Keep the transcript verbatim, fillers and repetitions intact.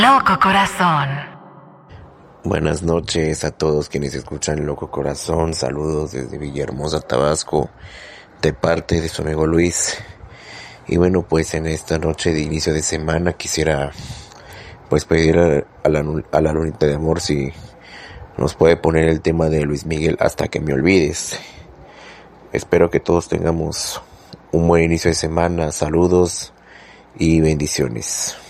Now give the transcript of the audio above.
Loco Corazón. Buenas noches a todos quienes escuchan Loco Corazón. Saludos desde Villahermosa, Tabasco, de parte de su amigo Luis. Y bueno, pues en esta noche de inicio de semana quisiera pues pedir a, a, la, a la lunita de amor si nos puede poner el tema de Luis Miguel, Hasta que me olvides. Espero que todos tengamos un buen inicio de semana. Saludos y bendiciones.